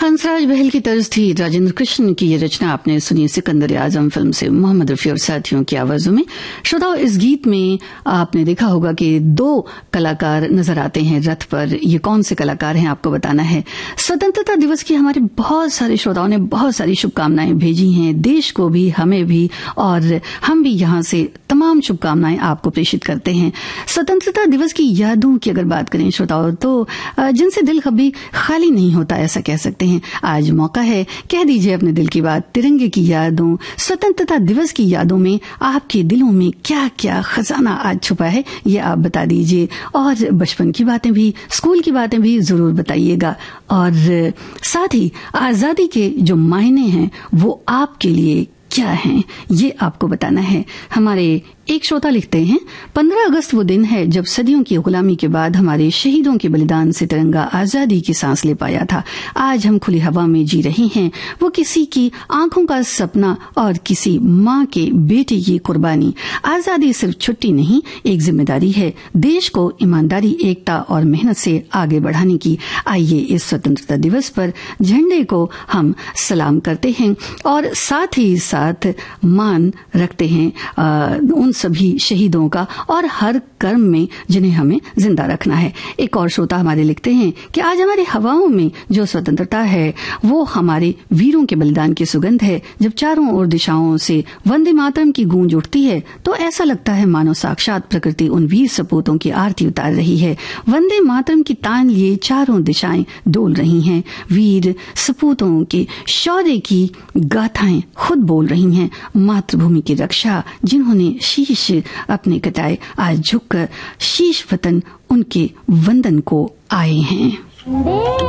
हंसराज बहल की तर्ज थी राजेंद्र कृष्ण की ये रचना आपने सुनी सिकंदर आजम फिल्म से मोहम्मद रफी और साथियों की आवाजों में। श्रोताओं, इस गीत में आपने देखा होगा कि 2 कलाकार नजर आते हैं रथ पर। ये कौन से कलाकार हैं आपको बताना है। स्वतंत्रता दिवस की हमारे बहुत सारे श्रोताओं ने बहुत सारी शुभकामनाएं भेजी हैं, देश को भी, हमें भी, और हम भी यहां से तमाम शुभकामनाएं आपको प्रेषित करते हैं। स्वतंत्रता दिवस की यादों की अगर बात करें श्रोताओं, तो जिनसे दिल कभी खाली नहीं होता ऐसा कह सकते हैं। आज मौका है, कह दीजिए अपने दिल की बात। तिरंगे की यादों, स्वतंत्रता दिवस की यादों में आपके दिलों में क्या क्या खजाना आज छुपा है, ये आप बता दीजिए। और बचपन की बातें भी, स्कूल की बातें भी जरूर बताइएगा। और साथ ही आजादी के जो मायने हैं वो आपके लिए क्या हैं, ये आपको बताना है। हमारे एक श्रोता लिखते हैं, 15 अगस्त वो दिन है जब सदियों की गुलामी के बाद हमारे शहीदों के बलिदान से तिरंगा आजादी की सांस ले पाया था। आज हम खुली हवा में जी रहे हैं। वो किसी की आंखों का सपना और किसी माँ के बेटे की कुर्बानी। आजादी सिर्फ छुट्टी नहीं, एक जिम्मेदारी है देश को ईमानदारी, एकता और मेहनत से आगे बढ़ाने की। आइए इस स्वतंत्रता दिवस पर झंडे को हम सलाम करते हैं और साथ ही साथ मान रखते हैं उन सभी शहीदों का और हर कर्म में जिन्हें हमें जिंदा रखना है। एक और श्रोता हमारे लिखते हैं कि आज हमारी हवाओं में जो स्वतंत्रता है वो हमारे वीरों के बलिदान की सुगंध है। जब चारों ओर दिशाओं से वंदे मातरम की गूंज उठती है तो ऐसा लगता है मानो साक्षात प्रकृति उन वीर सपूतों की आरती उतार रही है। वंदे मातरम की तान लिए चारों दिशाएं डोल रही हैं। वीर सपूतों के शौर्य की गाथाएं खुद बोल रही हैं। मातृभूमि की रक्षा जिन्होंने शीश अपने कटाए, आज झुककर शीश वतन उनके वंदन को आए हैं।